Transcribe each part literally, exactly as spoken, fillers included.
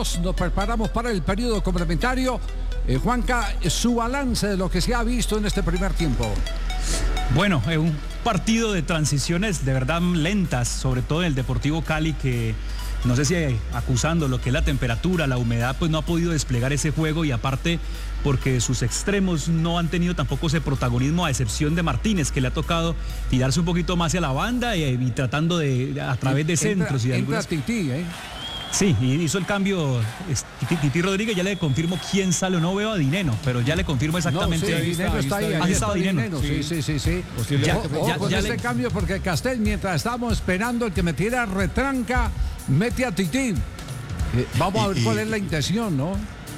minutos, nos preparamos para el periodo complementario. Eh, Juanca, su balance de lo que se ha visto en este primer tiempo. Bueno, eh, un partido de transiciones de verdad lentas, sobre todo en el Deportivo Cali, que no sé si eh, acusando lo que es la temperatura, la humedad, pues no ha podido desplegar ese juego, y aparte porque sus extremos no han tenido tampoco ese protagonismo, a excepción de Martínez, que le ha tocado tirarse un poquito más hacia la banda y, y tratando de, a través de centros. Entra, y de entra algunas... Tití, ¿eh? Sí, y hizo el cambio Tití, Tití Rodríguez. Ya le confirmo quién sale o no. Veo a Dineno, pero ya le confirmo exactamente. No, sí, Dineno está ahí, ahí está Dineno. Sí, sí, sí, sí. Ya, ojo ya, con ya este le... cambio, porque Castel, mientras estábamos esperando el que metiera retranca, mete a Tití. Eh, vamos y, a ver y, cuál es la intención, ¿no?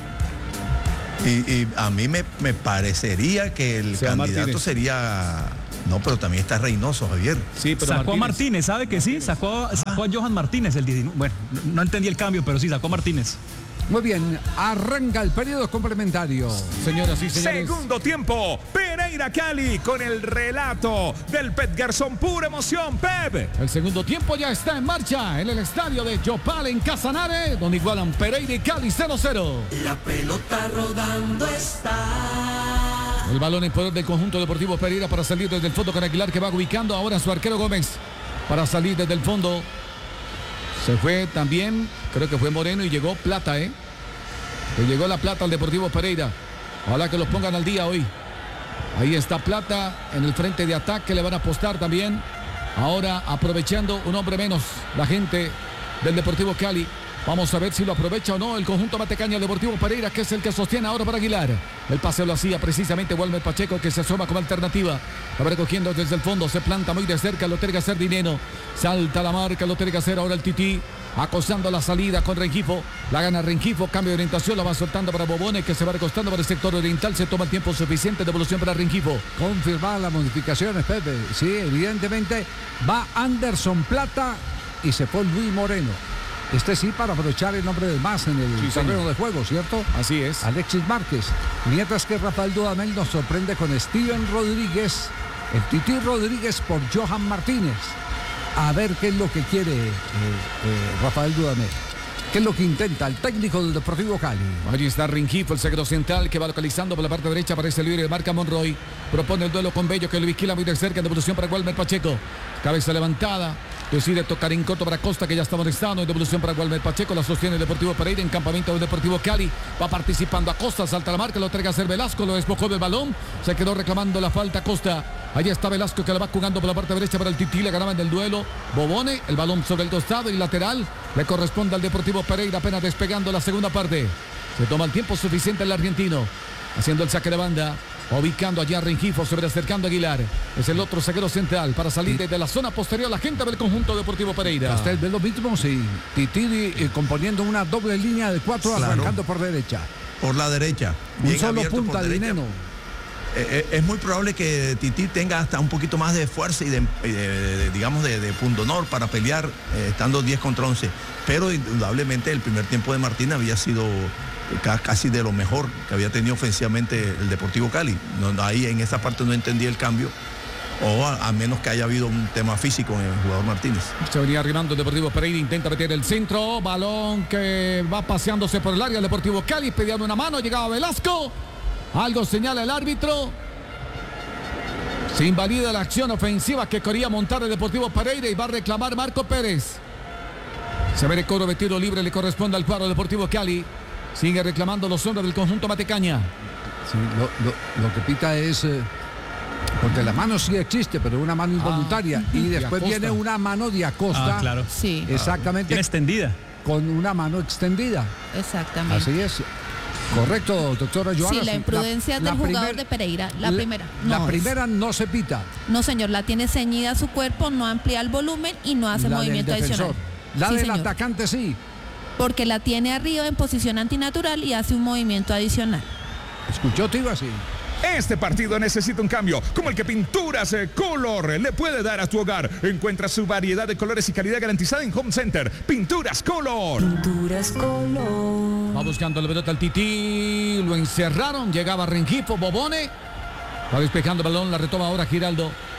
Y, y a mí me, me parecería que el candidato Martínez sería... No, pero también está Reynoso, Javier. Sí, pero sacó Martínez. a Martínez, ¿sabe que sí? Sacó, sacó a Johan Martínez el diecinueve. Bueno, no entendí el cambio, pero sí, sacó a Martínez. Muy bien, arranca el periodo complementario. Señoras y señores. Segundo tiempo, Pereira Cali con el relato del Pep Garzón, pura emoción, Pep. El segundo tiempo ya está en marcha en el estadio de Yopal en Casanare, donde igualan Pereira y Cali cero cero. La pelota rodando está. El balón en poder del conjunto deportivo Pereira para salir desde el fondo con Aguilar, que va ubicando ahora a su arquero Gómez para salir desde el fondo. Se fue también, creo que fue Moreno, y llegó Plata, ¿eh? Le llegó la Plata al Deportivo Pereira. Ojalá que los pongan al día hoy. Ahí está Plata en el frente de ataque, le van a apostar también. Ahora aprovechando un hombre menos la gente del Deportivo Cali. Vamos a ver si lo aprovecha o no el conjunto matecaño Deportivo Pereira, que es el que sostiene ahora para Aguilar. El pase lo hacía precisamente Walmer Pacheco, que se asoma como alternativa. Va recogiendo desde el fondo, se planta muy de cerca, lo tiene que hacer Dineno. Salta la marca, lo tiene que hacer ahora el Tití, acosando la salida con Rengifo. La gana Rengifo, cambio de orientación, la va soltando para Bobone, que se va recostando para el sector oriental. Se toma el tiempo suficiente de evolución para Rengifo. Confirmada las modificaciones, Pepe. Sí, evidentemente va Anderson Plata y se fue Luis Moreno. Este sí, para aprovechar el nombre del más en el sí, terreno de juego, ¿cierto? Así es. Alexis Márquez. Mientras que Rafael Dudamel nos sorprende con Steven Rodríguez, el Tití Rodríguez por Johan Martínez. A ver qué es lo que quiere eh, eh, Rafael Dudamel. ¿Qué es lo que intenta el técnico del Deportivo Cali? Allí está Rengifo, el zaguero central, que va localizando por la parte derecha. Aparece el libre de marca Monroy. Propone el duelo con Bello, que lo vigila muy de cerca. En devolución para Walmer Pacheco. Cabeza levantada. Decide tocar en corto para Costa, que ya está molestando. En devolución para Walmer Pacheco. La sostiene el Deportivo Pereira en campamento del Deportivo Cali. Va participando a Costa. Salta la marca. Lo entrega a hacer Velasco. Lo despojó del balón. Se quedó reclamando la falta Costa. Allí está Velasco, que la va jugando por la parte derecha para el Tití. Le ganaba en el duelo Bobone. El balón sobre el costado y lateral. Le corresponde al Deportivo Pereira, apenas despegando la segunda parte. Se toma el tiempo suficiente el argentino. Haciendo el saque de banda. Ubicando allá a Rengifo, sobre acercando a Aguilar. Es el otro zaguero central para salir desde la zona posterior la gente del conjunto Deportivo Pereira. Castel ve lo mismo, sí. Tití eh, componiendo una doble línea de cuatro, claro, arrancando por derecha. Por la derecha. Un solo punta de Dineno. Eh, es muy probable que Tití tenga hasta un poquito más de fuerza y de, de, de, de digamos, de, de pundonor para pelear eh, estando diez contra once. Pero indudablemente el primer tiempo de Martín había sido casi de lo mejor que había tenido ofensivamente el Deportivo Cali. No, ahí en esa parte no entendí el cambio, o a, a menos que haya habido un tema físico en el jugador Martínez. Se venía arrimando el Deportivo Pereira, intenta meter el centro, balón que va paseándose por el área del Deportivo Cali, pidiendo una mano, llegaba Velasco, algo señala el árbitro. Se invalida la acción ofensiva que quería montar el Deportivo Pereira y va a reclamar Marco Pérez. Se ve el coro de tiro libre, le corresponde al cuadro Deportivo Cali. Sigue reclamando los hombres del conjunto matecaña. Sí, lo, lo, lo que pita es... Eh, porque la mano sí existe, pero una mano involuntaria. Ah, y después viene una mano de Acosta. Ah, claro. Sí. Exactamente. Tiene extendida. Con una mano extendida. Exactamente. Así es. Correcto, doctora Joana. Sí, la imprudencia la, del la jugador primer, de Pereira. La, la primera. No la primera no se pita. No, señor. La tiene ceñida a su cuerpo, no amplía el volumen y no hace la movimiento adicional. La sí, del señor. atacante sí. Porque la tiene arriba en posición antinatural y hace un movimiento adicional. ¿Escuchó, Tigo? Así. Este partido necesita un cambio, como el que Pinturas Color le puede dar a tu hogar. Encuentra su variedad de colores y calidad garantizada en Home Center. Pinturas Color. Pinturas Color. Va buscando la pelota al Tití. Lo encerraron. Llegaba Rengifo, Bobone. Va despejando el balón. La retoma ahora Giraldo.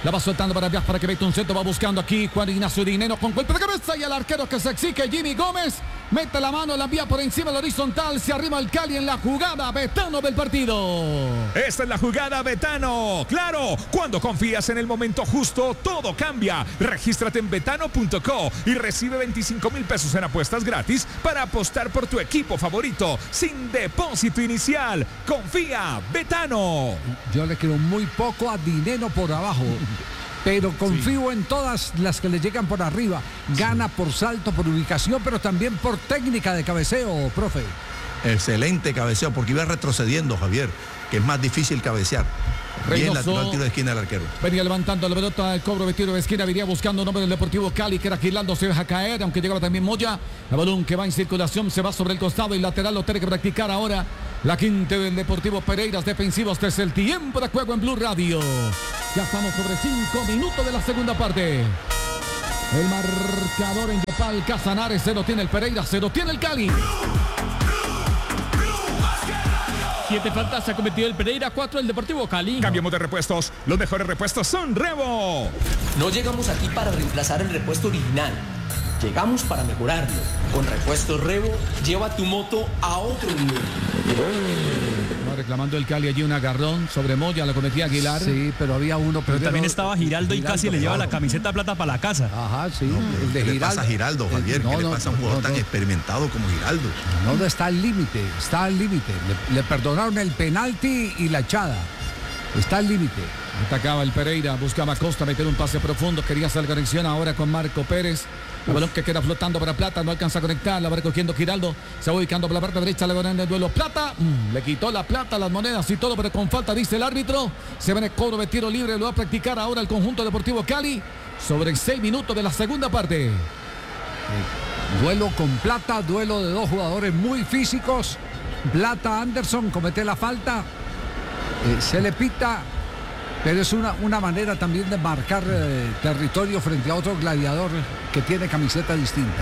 La va soltando para Biafara que mete un centro. Va buscando aquí Juan Ignacio Dineno con golpe de cabeza. Y el arquero que se exige, Jimmy Gómez. Mete la mano, la envía por encima del horizontal. Se arrima el Cali en la jugada. Betano del partido. Esta es la jugada Betano. Claro, cuando confías en el momento justo, todo cambia. Regístrate en betano punto co y recibe veinticinco mil pesos en apuestas gratis para apostar por tu equipo favorito sin depósito inicial. Confía, Betano. Yo le quiero muy poco a Dineno por abajo. Pero confío sí. en todas las que le llegan por arriba. Gana sí. por salto, por ubicación, pero también por técnica de cabeceo, profe. Excelente cabeceo, porque iba retrocediendo, Javier, que es más difícil cabecear. Bien, la, el tiro de esquina del arquero. Venía levantando la pelota, el cobro de tiro de esquina, venía buscando un hombre del Deportivo Cali, que era Giraldo, se deja caer, aunque llegaba también Moya. El balón que va en circulación, se va sobre el costado y lateral, lo tiene que practicar ahora la quinta del Deportivo Pereiras, defensivos desde el tiempo de juego en Blue Radio. Ya estamos sobre cinco minutos de la segunda parte. El marcador en Yopal, Casanares, se lo tiene el Pereiras, se lo tiene el Cali. Siete faltas ha cometido el Pereira, cuatro el Deportivo Cali. Cambiamos de repuestos. Los mejores repuestos son Revo. No llegamos aquí para reemplazar el repuesto original. Llegamos para mejorarlo. Con Repuestos Revo, lleva tu moto a otro nivel. Va reclamando el Cali allí un agarrón sobre Moya, lo cometía Aguilar. Sí, pero había uno. Pero primero, también estaba Giraldo, Giraldo y casi le lleva la camiseta plata para la casa. Ajá, sí. No, el de ¿Qué Giraldo, le pasa a Giraldo, Javier? El, no, ¿Qué no, le pasa a un jugador no, no, tan experimentado como Giraldo? No, no está al límite, está al límite. Le, le perdonaron el penalti y la echada. Está al límite. Atacaba el Pereira, buscaba Costa meter un pase profundo, quería hacer conexión ahora con Marco Pérez. El balón que queda flotando para Plata, no alcanza a conectar, la va recogiendo Giraldo, se va ubicando por la parte derecha, le van en el duelo Plata, mm, le quitó la plata, las monedas y todo, pero con falta dice el árbitro. Se va en el cobro de tiro libre, lo va a practicar ahora el conjunto Deportivo Cali sobre seis minutos de la segunda parte. Duelo con Plata, duelo de dos jugadores muy físicos. Plata Anderson comete la falta, eh, se le pita. Pero es una, una manera también de marcar eh, territorio frente a otro gladiador que tiene camiseta distinta.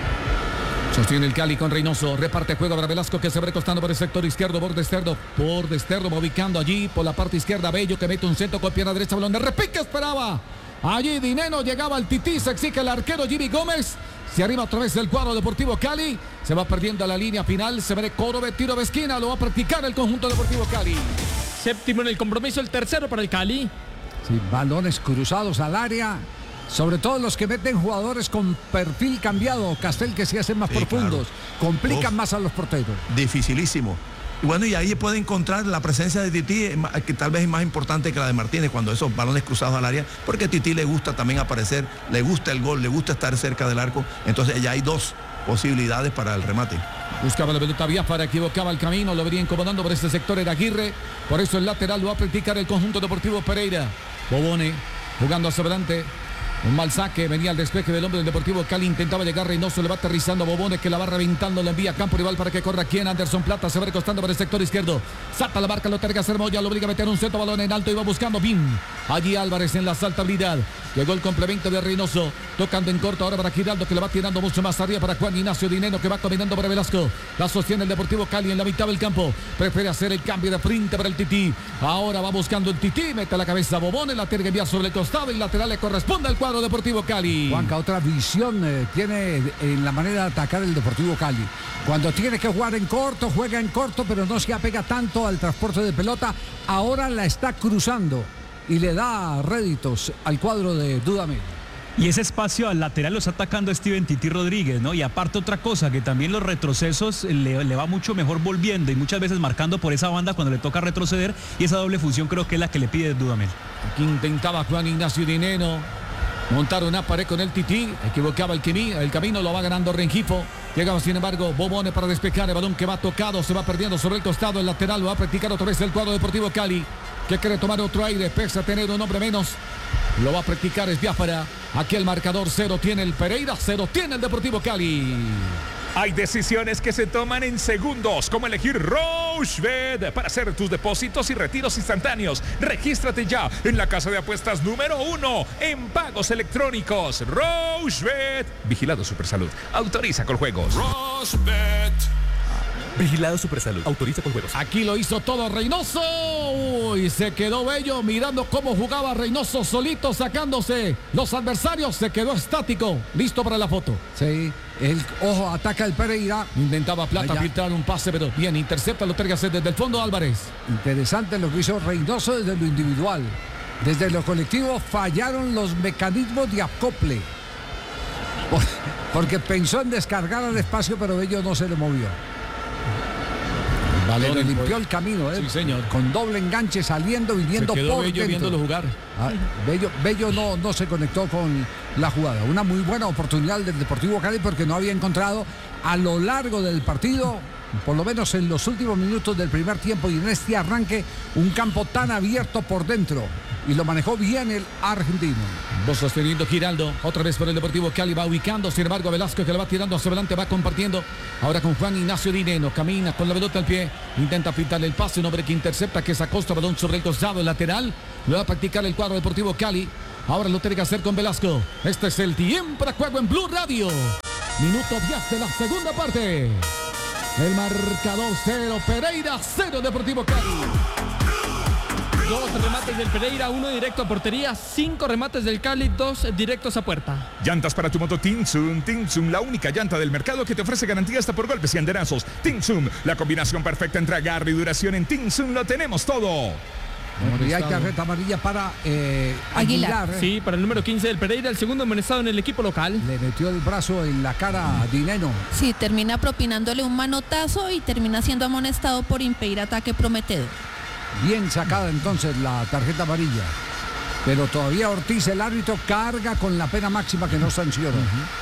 Sostiene el Cali con Reynoso, reparte juego para Velasco, que se va recostando por el sector izquierdo, por Desterdo, por Desterdo, ubicando allí por la parte izquierda, Bello que mete un centro con pierna derecha, balón de repique, esperaba. Allí Dineno, llegaba el Tití, se exige el arquero Jimmy Gómez. Se arriba otra vez el cuadro Deportivo Cali, se va perdiendo a la línea final, se ve coro de tiro de esquina, lo va a practicar el conjunto Deportivo Cali. Séptimo en el compromiso, el tercero para el Cali. Sí, balones cruzados al área, sobre todo los que meten jugadores con perfil cambiado, Castel, que se hacen más sí, profundos, claro. complican Uf, más a los porteros. Dificilísimo. Y bueno, y ahí puede encontrar la presencia de Tití, que tal vez es más importante que la de Martínez cuando esos balones cruzados al área, porque a Tití le gusta también aparecer, le gusta el gol, le gusta estar cerca del arco, entonces ya hay dos posibilidades para el remate. Buscaba la pelota Biafara, equivocaba el camino, lo venía incomodando por este sector era Aguirre, por eso el lateral lo va a practicar el conjunto Deportivo Pereira. Bobone jugando hacia adelante, un mal saque, venía el despeje del hombre del Deportivo Cali, intentaba llegar Reynoso, le va aterrizando Bobone, que la va reventando, le envía a campo rival para que corra quien Anderson Plata, se va recostando por el sector izquierdo, salta la marca, lo tiene que hacer Moya, lo obliga a meter un centro, balón en alto y va buscando Bim, allí Álvarez en la saltabilidad, llegó el complemento de Reynoso, tocando en corto ahora para Giraldo, que le va tirando mucho más arriba para Juan Ignacio Dineno, que va combinando para Velasco, la sostiene el Deportivo Cali en la mitad del campo, prefiere hacer el cambio de frente para el Tití, ahora va buscando el Tití, mete la cabeza Bobone, la tiene que enviar sobre el costado y lateral le corresponde al cuadro Deportivo Cali. Juanca, otra visión eh, tiene en la manera de atacar el Deportivo Cali. Cuando tiene que jugar en corto, juega en corto, pero no se apega tanto al transporte de pelota. Ahora la está cruzando y le da réditos al cuadro de Dudamel. Y ese espacio al lateral lo está atacando Steven Tití Rodríguez, ¿no? Y aparte otra cosa, que también los retrocesos le, le va mucho mejor volviendo y muchas veces marcando por esa banda cuando le toca retroceder, y esa doble función creo que es la que le pide Dudamel. Aquí intentaba Juan Ignacio Dineno montar una pared con el Tití, equivocaba el, quimí, el camino, lo va ganando Rengifo. Llegaba sin embargo Bobone para despejar el balón que va tocado, se va perdiendo sobre el costado, el lateral lo va a practicar otra vez el cuadro Deportivo Cali, que quiere tomar otro aire, pese a tener un hombre menos, lo va a practicar es Biafara. Aquí el marcador cero tiene el Pereira, cero tiene el Deportivo Cali. Hay decisiones que se toman en segundos, como elegir Rochebet para hacer tus depósitos y retiros instantáneos. Regístrate ya en la casa de apuestas número uno en pagos electrónicos. Rochebet. Vigilado Supersalud. Autoriza con juegos. Rochebet. Vigilado Supersalud. Autoriza con juegos. Aquí lo hizo todo Reynoso. Uy, se quedó bello mirando cómo jugaba Reynoso solito, sacándose los adversarios. Se quedó estático, listo para la foto. Sí, el ojo ataca el Pereira. Intentaba Plata Allá. filtrar un pase, pero bien, intercepta, lo terga desde el fondo Álvarez. Interesante lo que hizo Reynoso desde lo individual. Desde lo colectivo fallaron los mecanismos de acople. Por- Porque pensó en descargar al espacio, pero Bello no se le movió. Balón Pero en- limpió el camino, ¿eh? Sí, señor. Con doble enganche, saliendo, viniendo Se quedó por Bello dentro. viéndolo jugar. Ah, Bello, Bello no, no se conectó con la jugada. Una muy buena oportunidad del Deportivo Cali porque no había encontrado a lo largo del partido, por lo menos en los últimos minutos del primer tiempo y en este arranque, un campo tan abierto por dentro. Y lo manejó bien el argentino. Vos sosteniendo Giraldo, otra vez por el Deportivo Cali, va ubicando, sin embargo Velasco que le va tirando hacia adelante, va compartiendo, ahora con Juan Ignacio Dineno, camina con la pelota al pie, intenta pintarle el pase, un hombre que intercepta, que es Acosta, balón sobre el costado, el lateral, lo va a practicar el cuadro Deportivo Cali, ahora lo tiene que hacer con Velasco, este es el tiempo de juego en Blue Radio, minuto diez de la segunda parte, el marcador cero, Pereira cero, Deportivo Cali. Dos remates del Pereira, uno directo a portería, cinco remates del Cali, dos directos a puerta. Llantas para tu moto Tinsum. Tinsum, la única llanta del mercado que te ofrece garantía hasta por golpes y andenazos. Tinsum, la combinación perfecta entre agarre y duración. En Tinsum lo tenemos todo. Y hay tarjeta amarilla para eh, Aguilar. Aguilar. ¿eh? Sí, para el número quince del Pereira, el segundo amonestado en el equipo local. Le metió el brazo en la cara a Dineno. Sí, termina propinándole un manotazo y termina siendo amonestado por impedir ataque prometedor. Bien sacada entonces la tarjeta amarilla. Pero todavía Ortiz, el árbitro, carga con la pena máxima que no sancionó.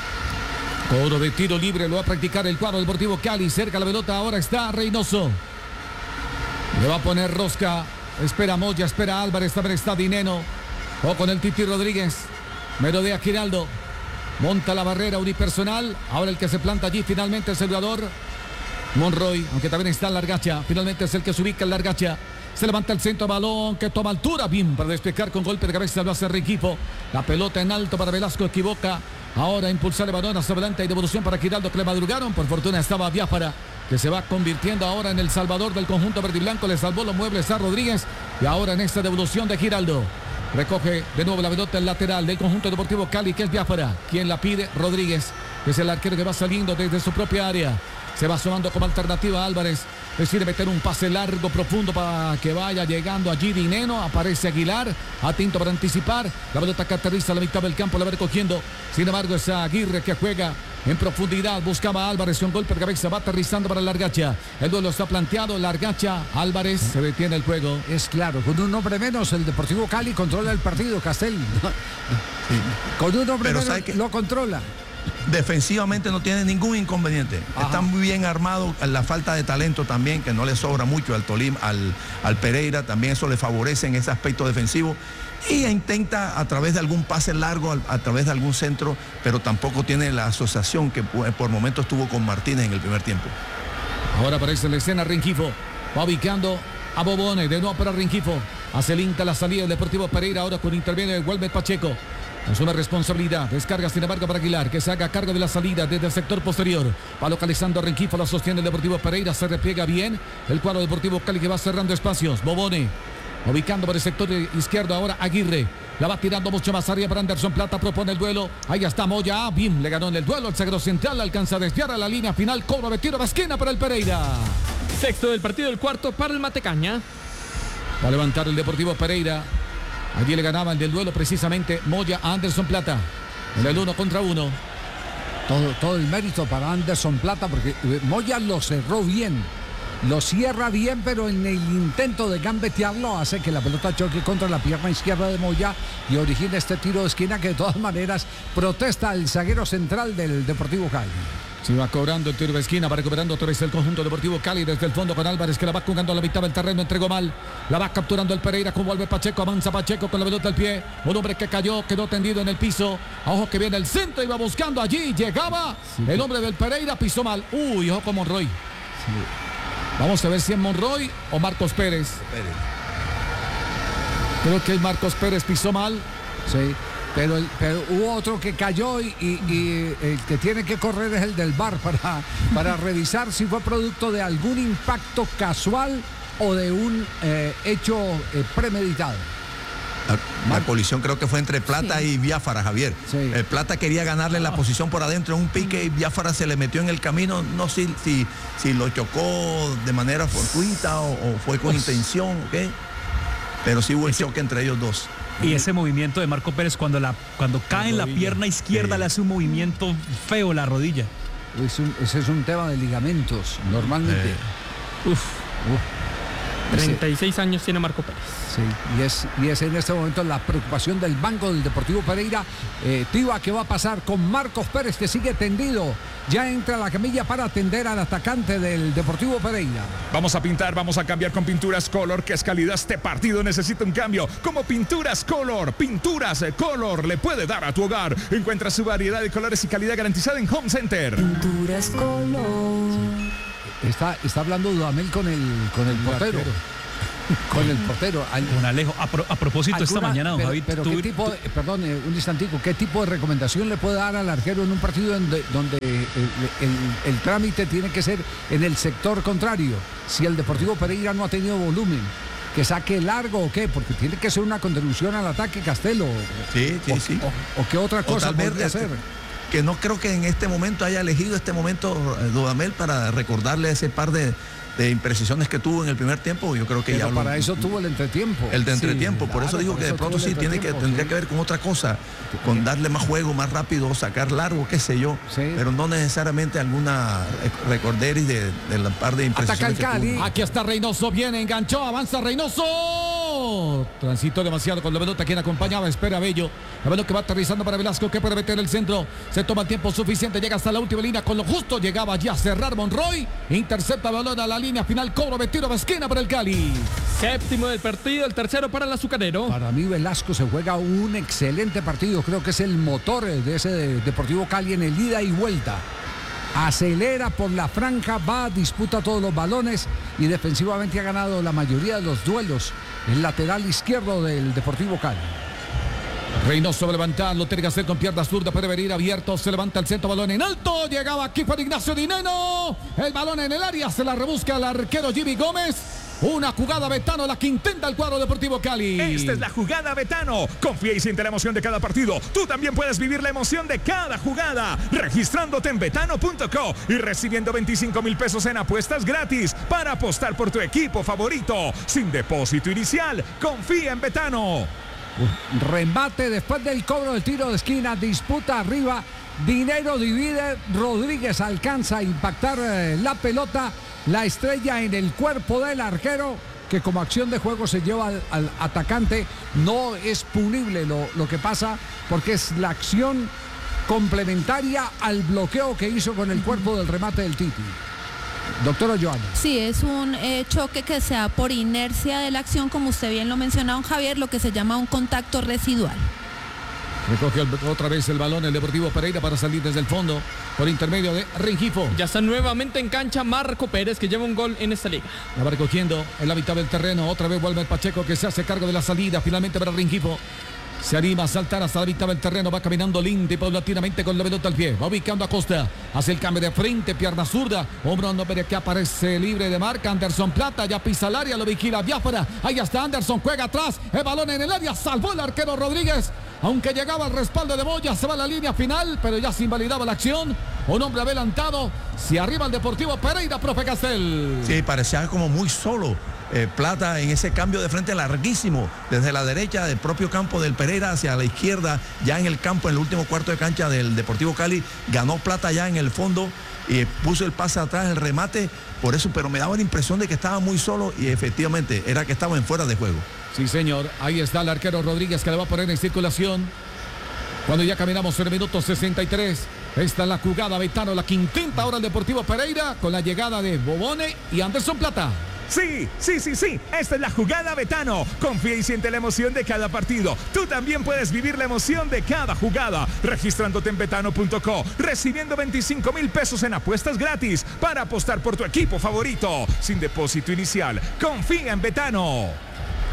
Cobro de tiro libre, lo va a practicar el cuadro Deportivo Cali, cerca la pelota, ahora está Reynoso. Le va a poner rosca, espera Moya, espera Álvarez, también está Dineno. O con el Titi Rodríguez, merodea Giraldo, monta la barrera unipersonal, ahora el que se planta allí finalmente es el jugador Monroy, aunque también está Largacha, finalmente es el que se ubica en Largacha. Se levanta el centro, balón que toma altura, bien para despejar con golpe de cabeza, lo hace Rengifo. La pelota en alto para Velasco, equivoca. Ahora impulsar el balón hacia adelante, hay devolución para Giraldo que le madrugaron. Por fortuna estaba Biafara, que se va convirtiendo ahora en el salvador del conjunto verde y blanco. Le salvó los muebles a Rodríguez y ahora en esta devolución de Giraldo. Recoge de nuevo la pelota el lateral del conjunto Deportivo Cali, que es Biafara. Quien la pide, Rodríguez, que es el arquero que va saliendo desde su propia área. Se va sumando como alternativa Álvarez. Decide meter un pase largo, profundo para que vaya llegando allí Dineno. Aparece Aguilar, atento para anticipar. La pelota que aterriza a la mitad del campo, la va recogiendo. Sin embargo, es Aguirre que juega en profundidad. Buscaba a Álvarez con golpe de cabeza. Va aterrizando para Largacha. El duelo está planteado. Largacha, Álvarez. Se detiene el juego. Es claro, con un hombre menos el Deportivo Cali controla el partido, Castel. Con un hombre Pero menos ¿sabe qué? lo controla. Defensivamente no tiene ningún inconveniente. Ajá. Está muy bien armado. La falta de talento también, que no le sobra mucho al Tolima, al, al Pereira, también eso le favorece en ese aspecto defensivo. Y intenta a través de algún pase largo, a, a través de algún centro, pero tampoco tiene la asociación que por, por momentos tuvo con Martínez en el primer tiempo. Ahora aparece en la escena Rengifo. Va ubicando a Bobone. De nuevo para Rengifo. Hace linda la salida del Deportivo Pereira. Ahora con interviene de Walmer Pacheco. Asume responsabilidad. Descarga sin embargo para Aguilar, que se haga cargo de la salida desde el sector posterior. Va localizando a Rengifo. La sostiene el Deportivo Pereira. Se repliega bien. El cuadro Deportivo Cali que va cerrando espacios. Bobone. Ubicando por el sector izquierdo ahora Aguirre. La va tirando mucho más arriba para Anderson Plata. Propone el duelo. Ahí está Moya. Bien, le ganó en el duelo. El zaguero central alcanza a desviar a la línea final. Cobro de tiro de esquina para el Pereira. Sexto del partido, el cuarto para el Matecaña. Va a levantar el Deportivo Pereira. Allí le ganaba el del duelo precisamente Moya a Anderson Plata. En el uno contra uno. Todo, todo el mérito para Anderson Plata porque Moya lo cerró bien. Lo cierra bien, pero en el intento de gambetearlo hace que la pelota choque contra la pierna izquierda de Moya y origina este tiro de esquina que de todas maneras protesta el zaguero central del Deportivo Cali. Se va cobrando el tiro de esquina, va recuperando otra vez el conjunto Deportivo Cali desde el fondo con Álvarez que la va jugando a la mitad del terreno, entregó mal, la va capturando el Pereira con vuelve Pacheco, avanza Pacheco con la pelota al pie, un hombre que cayó, quedó tendido en el piso, a ojo que viene el centro, iba buscando allí, llegaba, sí, el hombre del Pereira pisó mal, uy, ojo con Monroy. Sí. Vamos a ver si es Monroy o Marcos Pérez. Pérez. Creo que el Marcos Pérez pisó mal. Sí. Pero, el- pero hubo otro que cayó y, y- y el que tiene que correr es el del V A R para, para revisar si fue producto de algún impacto casual o de un eh, hecho eh, premeditado. La, la colisión creo que fue entre Plata y Biafara, Javier. El Plata quería ganarle la posición por adentro en un pique y Biafara se le metió en el camino. No sé si, si, si lo chocó de manera fortuita o, o fue con intención, ¿ok? Pero sí hubo el choque entre ellos dos. Y ese movimiento de Marco Pérez cuando, la, cuando cae en la pierna izquierda Sí. le hace un movimiento feo la rodilla. Es un- ese es un tema de ligamentos, normalmente. Uf, Uf. treinta y seis años tiene Marco Pérez. Sí, y es, y es en este momento la preocupación del banco del Deportivo Pereira. Eh, Tiva, ¿qué va a pasar con Marcos Pérez, que sigue tendido? Ya entra a la camilla para atender al atacante del Deportivo Pereira. Vamos a pintar, vamos a cambiar con Pinturas Color, que es calidad. Este partido necesita un cambio. Como Pinturas Color, Pinturas Color le puede dar a tu hogar. Encuentra su variedad de colores y calidad garantizada en Home Center. Pinturas Color. Está, está hablando Dudamel con el, con el portero. Con el portero. Al- Con Alejo. A, pro- a propósito, esta ¿Alguna- mañana, don pero, Javi, pero tuve- qué tipo, de- perdón, eh, un instantico, ¿qué tipo de recomendación le puede dar al arquero en un partido donde, donde eh, el, el- el trámite tiene que ser en el sector contrario? Si el Deportivo Pereira no ha tenido volumen, que saque largo o qué, porque tiene que ser una contribución al ataque Castelo. Sí, sí, o, sí. O, o qué otra O cosa tal vez podría este- hacer. que no creo que en este momento haya elegido este momento eh, Dudamel para recordarle ese par de, de imprecisiones que tuvo en el primer tiempo. Yo creo que Pero ya lo- para eso tuvo el entretiempo. el de Sí, entretiempo, por eso claro, digo por que de eso pronto tuvo el sí tiene que entretiempo, tendría sí. que ver con otra cosa, con darle más juego, más rápido, sacar largo, qué sé yo, Sí. pero no necesariamente alguna rec- recorderis de, de la par de imprecisiones. Ataca el que tuvo. Cali. Aquí está Reynoso, viene, enganchó, avanza Reynoso. Transitó demasiado con la pelota, quien acompañaba, espera Bello. La pelota que va aterrizando para Velasco, que puede meter el centro. Se toma el tiempo suficiente, llega hasta la última línea con lo justo. Llegaba ya a cerrar Monroy. Intercepta balón a la línea final, cobro metido de esquina para el Cali. Séptimo del partido, el tercero para el azucarero. Para mí Velasco se juega un excelente partido, creo que es el motor de ese de- Deportivo Cali en el ida y vuelta. Acelera por la franja, va, disputa todos los balones y defensivamente ha ganado la mayoría de los duelos. El lateral izquierdo del Deportivo Cali. Reynoso va a levantar, lo tiene que hacer con pierna zurda, puede venir abierto, se levanta el centro, balón en alto, llegaba aquí para Ignacio Dineno, el balón en el área, se la rebusca el arquero Jimmy Gómez, una jugada Betano, la que intenta el cuadro Deportivo Cali. Esta es la jugada Betano. Confía y siente la emoción de cada partido. Tú también puedes vivir la emoción de cada jugada registrándote en betano punto co y recibiendo veinticinco mil pesos en apuestas gratis para apostar por tu equipo favorito. Sin depósito inicial, confía en Betano. Remate después del cobro del tiro de esquina, disputa arriba, Dinero divide, Rodríguez alcanza a impactar eh, la pelota, la estrella en el cuerpo del arquero, que como acción de juego se lleva al, al atacante. No es punible lo, lo que pasa, porque es la acción complementaria al bloqueo que hizo con el cuerpo del remate del Titi. Doctora Joana. Sí, es un eh, choque que se da por inercia de la acción, como usted bien lo mencionó, don Javier, lo que se llama un contacto residual. Recoge el- otra vez el balón el Deportivo Pereira para salir desde el fondo por intermedio de Rengifo. Ya está nuevamente en cancha Marco Pérez, que lleva un gol en esta liga. La va recogiendo en la mitad del terreno. Otra vez vuelve el Pacheco, que se hace cargo de la salida. Finalmente para Rengifo. Se anima a saltar hasta la mitad del terreno. Va caminando lindo y paulatinamente con la pelota al pie. Va ubicando a Costa. Hace el cambio de frente. Pierna zurda. Hombro no, pero que aparece libre de marca. Anderson Plata ya pisa el área. Lo vigila Biafara. Ahí está Anderson. Juega atrás. El balón en el área. Salvó el arquero Rodríguez. Aunque llegaba al respaldo de Moya. Se va a la línea final. Pero ya se invalidaba la acción. Un hombre adelantado. Si arriba el Deportivo Pereira, profe Castel. Sí, parecía como muy solo. Eh, Plata en ese cambio de frente larguísimo, desde la derecha del propio campo del Pereira hacia la izquierda, ya en el campo, en el último cuarto de cancha del Deportivo Cali, ganó Plata ya en el fondo y puso el pase atrás, el remate, por eso, pero me daba la impresión de que estaba muy solo y efectivamente era que estaba en fuera de juego. Sí, señor. Ahí está el arquero Rodríguez, que le va a poner en circulación. Cuando ya caminamos en el minuto sesenta y tres. Esta es la jugada Betano, la que intenta ahora el Deportivo Pereira con la llegada de Bobone y Anderson Plata. Sí, sí, sí, sí. Esta es la jugada Betano. Confía y siente la emoción de cada partido. Tú también puedes vivir la emoción de cada jugada registrándote en betano punto co, recibiendo veinticinco mil pesos en apuestas gratis para apostar por tu equipo favorito. Sin depósito inicial. Confía en Betano.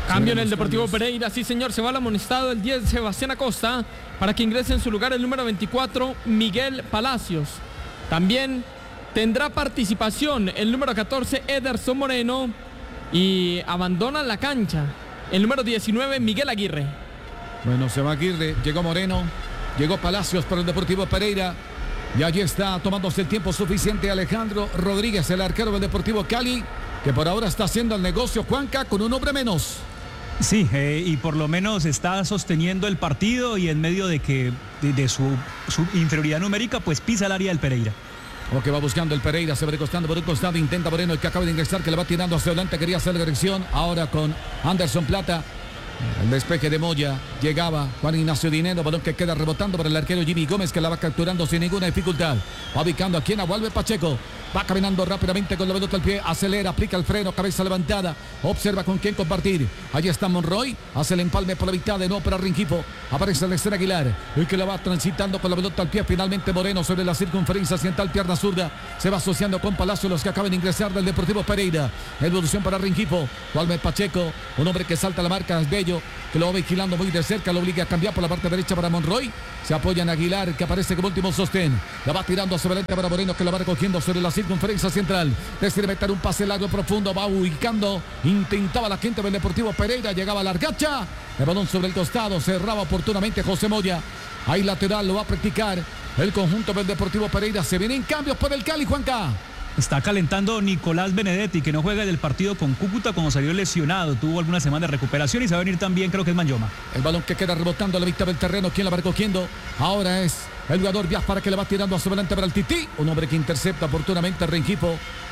Cambio en el Deportivo Pereira, sí señor, se va al amonestado el diez Sebastián Acosta para que ingrese en su lugar el número veinticuatro Miguel Palacios. También tendrá participación el número catorce Ederson Moreno y abandona la cancha el número diecinueve Miguel Aguirre. Bueno, se va Aguirre, llegó Moreno, llegó Palacios para el Deportivo Pereira y allí está tomándose el tiempo suficiente Alejandro Rodríguez, el arquero del Deportivo Cali, que por ahora está haciendo el negocio, Juanca, con un hombre menos. Sí, eh, y por lo menos está sosteniendo el partido y en medio de que de, de su, su inferioridad numérica, pues pisa el área del Pereira. O que va buscando el Pereira, se va recostando por un costado, intenta Moreno, el que acaba de ingresar, que le va tirando hacia adelante, quería hacer la dirección, ahora con Anderson Plata. El despeje de Moya, llegaba Juan Ignacio Dinero, balón que queda rebotando para el arquero Jimmy Gómez, que la va capturando sin ninguna dificultad. Va ubicando aquí en Agualve Pacheco, va caminando rápidamente con la pelota al pie, acelera, aplica el freno, cabeza levantada, observa con quién compartir. Allí está Monroy, hace el empalme por la mitad de nuevo para Rengifo, aparece Lester Aguilar, el que la va transitando con la pelota al pie, finalmente Moreno sobre la circunferencia central, pierna zurda, se va asociando con Palacio, los que acaban de ingresar del Deportivo Pereira. Evolución para Rengifo, Agualve Pacheco, un hombre que salta la marca, es bello, que lo va vigilando muy de cerca, lo obliga a cambiar por la parte derecha para Monroy. Se apoya en Aguilar, que aparece como último sostén. La va tirando sobre adelante para Moreno, que la va recogiendo sobre la circunferencia central. Decide meter un pase largo profundo, va ubicando. Intentaba la gente del Deportivo Pereira, llegaba a la argacha. El balón sobre el costado, cerraba oportunamente José Moya. Ahí lateral, lo va a practicar el conjunto del Deportivo Pereira. Se vienen cambios por el Cali, Juanca. Está calentando Nicolás Benedetti, que no juega en el partido con Cúcuta cuando salió lesionado. Tuvo algunas semanas de recuperación y se va a venir también, creo que es Manyoma. El balón que queda rebotando a la vista del terreno. ¿Quién la va recogiendo? Ahora es el jugador Víaz para que le va tirando hacia adelante para el Tití. Un hombre que intercepta oportunamente a Rengifo.